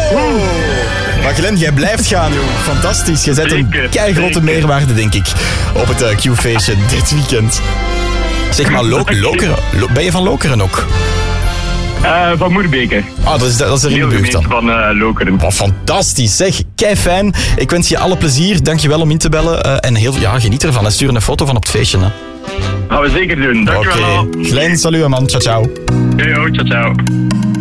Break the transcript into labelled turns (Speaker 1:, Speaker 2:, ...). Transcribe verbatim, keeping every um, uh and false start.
Speaker 1: Maar Glenn, jij blijft gaan, joh. Fantastisch. Je zet een keigrote meerwaarde, denk ik, op het uh, Q-feestje dit weekend. Zeg maar, Lo- Lokeren. Lo- ben je van Lokeren ook?
Speaker 2: Uh, van Moerbeke.
Speaker 1: Ah, dat is, dat is er in de buurt dan.
Speaker 2: Van uh, Lokeren.
Speaker 1: Oh, fantastisch, zeg. Kei fijn. Ik wens je alle plezier. Dankjewel om in te bellen. Uh, en heel, ja, geniet ervan. En stuur een foto van op het feestje. Hè.
Speaker 2: Gaan we zeker doen. Dankjewel.
Speaker 1: Oké. Okay. Glenn, salut man. Ciao, ciao.
Speaker 2: Yo, ciao, ciao.